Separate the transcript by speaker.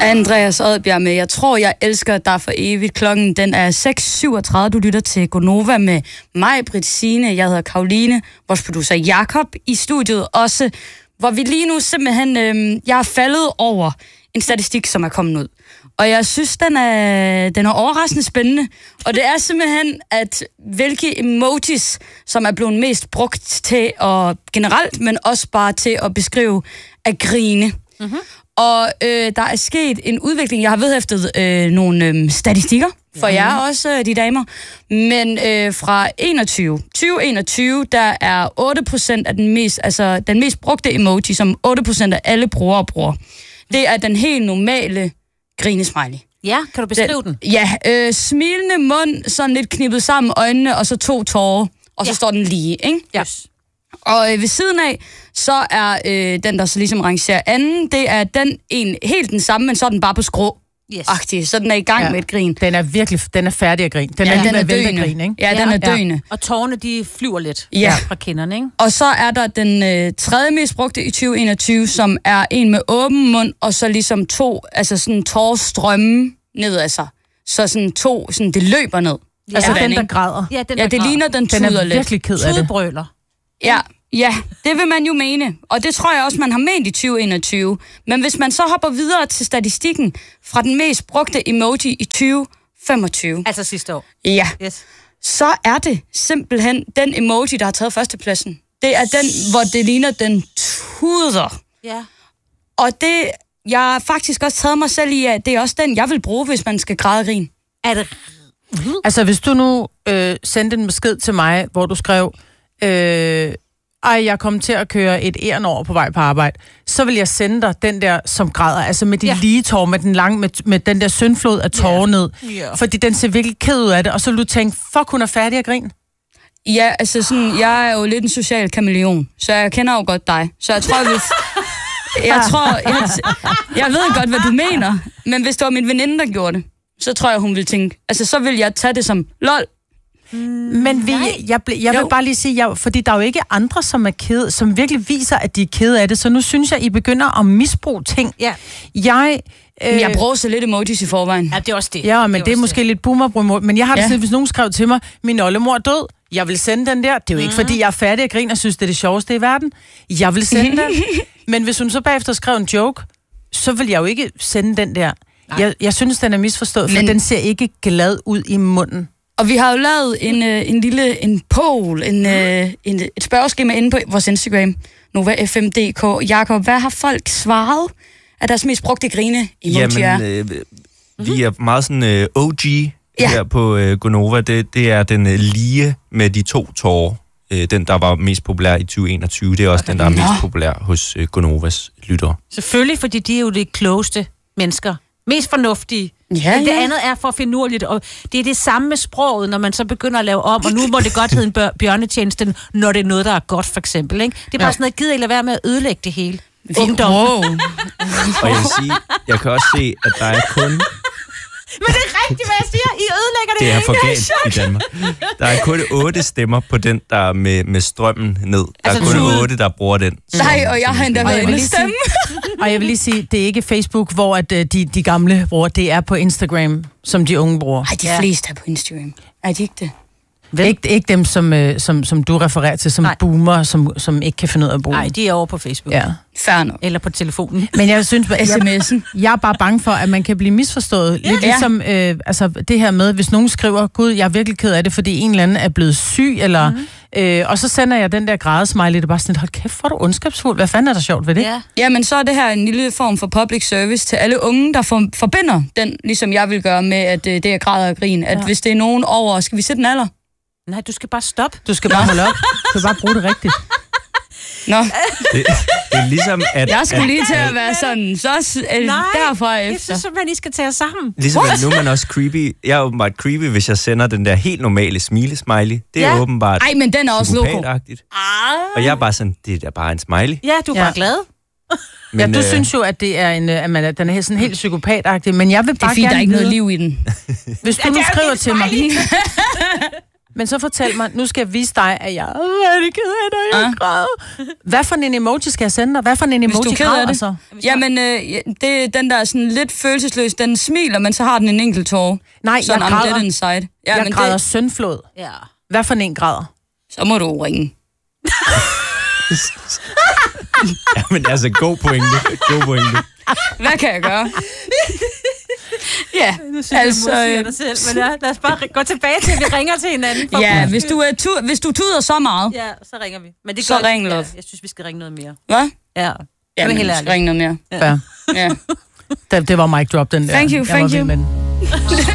Speaker 1: Andreas Odbjerg med Jeg tror, jeg elsker dig for evigt. Klokken den er 6:37. Du lytter til Gonova med mig, Britt Signe. Jeg hedder Karoline. Vores producer Jakob i studiet også. Hvor vi lige nu simpelthen... jeg er faldet over en statistik, som er kommet ud. Og jeg synes, den er overraskende spændende. Og det er simpelthen, at hvilke emojis, som er blevet mest brugt til at generelt, men også bare til at beskrive at grine. Mm-hmm. Og der er sket en udvikling. Jeg har vedhæftet nogle statistikker for jer også, de damer. Men fra 2021, der er 8% af den mest brugte emoji, som 8% af alle brugere bruger. Det er den helt normale grinesmiley.
Speaker 2: Ja, kan du beskrive den?
Speaker 1: Ja, smilende mund, sådan lidt knippet sammen øjnene, og så 2 tårer, og så står den lige, ikke?
Speaker 2: Ja.
Speaker 1: Og ved siden af, så er den, der så ligesom rangerer anden, det er den helt den samme, men så er den bare på skrå. Yes. Så den er i gang med et grin.
Speaker 3: Den er færdig at grine. Den er døende. Grin, ikke?
Speaker 1: Ja, den er døende.
Speaker 2: Og tårerne, de flyver lidt fra kinderne, ikke?
Speaker 1: Og så er der den tredje mest brugte i 2021, som er en med åben mund, og så ligesom 2, altså sådan tårstrømme ned af sig. Så sådan 2, sådan det løber ned.
Speaker 3: Ja. Altså den, der græder.
Speaker 1: Ja, det ligner, den tuder lidt.
Speaker 3: Den er virkelig ked af det.
Speaker 2: Tudbrøler.
Speaker 1: Ja, det vil man jo mene. Og det tror jeg også, man har ment i 2021. Men hvis man så hopper videre til statistikken fra den mest brugte emoji i 2025.
Speaker 2: Altså sidste år.
Speaker 1: Ja. Yes. Så er det simpelthen den emoji, der har taget førstepladsen. Det er den, hvor det ligner, den tuder.
Speaker 2: Ja.
Speaker 1: Og det, jeg har faktisk også taget mig selv i, at det er også den, jeg vil bruge, hvis man skal græde og grine.
Speaker 2: Er det...
Speaker 3: Altså, hvis du nu sendte en besked til mig, hvor du skrev... jeg kom til at køre et æren over på vej på arbejde, så vil jeg sende dig den der, som græder, altså med de lige tårer, med den lange, med den der syndflod af tårer ned. Yeah. Fordi den ser virkelig ked ud af det, og så vil du tænke, fuck, hun er færdig at grine.
Speaker 1: Ja, altså sådan, jeg er jo lidt en social kameleon, så jeg kender jo godt dig. Så jeg tror, jeg ved godt, hvad du mener, men hvis det var min veninde, der gjorde det, så tror jeg, hun ville tænke, altså så vil jeg tage det som, lol.
Speaker 3: Men jeg vil bare lige sige, fordi der er jo ikke andre, som er kede, som virkelig viser, at de er kede af det, så nu synes jeg, I begynder at misbruge ting.
Speaker 2: Ja.
Speaker 1: Jeg bruger så lidt emojis i forvejen.
Speaker 2: Ja, det er også det.
Speaker 3: Ja, men det er måske lidt boomerbrug, men jeg har det sådan, hvis nogen skrev til mig, min oldemor er død, jeg vil sende den der. Det er jo ikke, fordi jeg er færdig at grine og synes, det er det sjoveste i verden. Jeg vil sende den. Men hvis hun så bagefter skrev en joke, så vil jeg jo ikke sende den der. Jeg synes, den er misforstået, for den ser ikke glad ud i munden.
Speaker 1: Og vi har jo lavet en poll, et spørgeskema inde på vores Instagram, NovaFM.dk. Jakob, hvad har folk svaret af deres mest brugte grine-emojier?
Speaker 4: Jamen, vi er meget sådan OG her på Gonova. Det er den lige med de 2 tårer. Den, der var mest populær i 2021. Det er også den, der er mest populær hos Gonovas lyttere.
Speaker 2: Selvfølgelig, fordi de er jo de klogeste mennesker. Mest fornuftige. Ja. Det andet er for finurligt, og det er det samme med sproget, når man så begynder at lave om, og nu må det godt hedde en bjørnetjeneste, når det er noget, der er godt, for eksempel. Ikke? Det er bare sådan noget, gider ikke lade være med at ødelægge det hele.
Speaker 1: Wow.
Speaker 4: Og jeg vil sige, jeg kan også se, at der er kun...
Speaker 2: Men det er rigtigt, hvad jeg siger. I ødelægger det.
Speaker 4: Det er for galt i Danmark. Der er kun 8 stemmer på den, der er med strømmen ned. Der altså er kun 8, der bruger den.
Speaker 1: Nej, og jeg har endda været inde stemme.
Speaker 3: Og jeg vil lige sige, det er ikke Facebook, hvor at de gamle bruger. Det er på Instagram, som de unge bruger.
Speaker 1: Ej, de fleste er på Instagram. Er de ikke det?
Speaker 3: Ikke dem, som du refererer til, som boomer, som ikke kan finde ud af at bruge.
Speaker 2: Nej, de er over på Facebook.
Speaker 3: Ja.
Speaker 1: Fair nok.
Speaker 2: Eller på telefonen.
Speaker 3: Men jeg synes,
Speaker 1: sms'en.
Speaker 3: Jeg er bare bange for, at man kan blive misforstået. Lidt ligesom det her med, hvis nogen skriver, gud, jeg er virkelig ked af det, fordi en eller anden er blevet syg, eller... og så sender jeg den der grædesmiley, det er bare sådan, hold kæft, hvor er du ondskabsfuld. Hvad fanden er der sjovt ved det?
Speaker 1: Ja, men så er det her en lille form for public service til alle unge, der forbinder den, ligesom jeg vil gøre med, at det er græd og grin. At hvis det er nogen over, skal vi sætte den alder?
Speaker 2: Nej, du skal bare stoppe.
Speaker 3: Du skal bare holde op. Du skal bare bruge det rigtigt.
Speaker 1: Nå.
Speaker 4: Det er ligesom, at...
Speaker 1: Jeg skulle lige til at være sådan, så derfra efter.
Speaker 2: Jeg synes, at I skal tage jer sammen.
Speaker 4: Ligesom at nu er man også creepy. Jeg er åbenbart creepy, hvis jeg sender den der helt normale smiley. Det er åbenbart...
Speaker 1: Ej, men den er også loco.
Speaker 4: Og jeg er bare sådan, det er da bare en smiley.
Speaker 2: Ja, du er bare glad.
Speaker 3: Men, du synes jo, at det er at den er sådan helt psykopatagtig, men jeg vil bare
Speaker 1: gerne... Det er fint, der er ikke noget liv i den.
Speaker 3: Hvis du nu skriver til mig... Men så fortæl mig, nu skal jeg vise dig, at jeg er rigtig ked af det, jeg græder. Hvad for en emoji skal jeg sende dig? Hvad for en emoji græder så?
Speaker 1: Jamen, det er den der sådan lidt følelsesløs. Den smiler, men så har den en enkelt tår.
Speaker 3: Nej,
Speaker 1: sådan,
Speaker 3: jeg græder.
Speaker 1: Inside. Ja,
Speaker 3: jeg græder søndflod.
Speaker 2: Ja.
Speaker 3: Hvad for en græder?
Speaker 1: Så må du ringe.
Speaker 4: Jamen altså, god pointe.
Speaker 1: Hvad kan jeg gøre? Ja,
Speaker 2: altså... dig selv, men lad os bare gå tilbage til, at vi ringer til hinanden.
Speaker 1: Ja, hvis du tuder så meget.
Speaker 2: Ja, så ringer vi. Men det
Speaker 1: så ring, love.
Speaker 2: Ja, jeg synes, vi skal ringe noget mere.
Speaker 1: Hvad?
Speaker 2: Ja.
Speaker 1: Ja, men vi skal ringe noget mere.
Speaker 3: Ja. Det var mic drop, den der.
Speaker 1: Thank you.
Speaker 3: Den.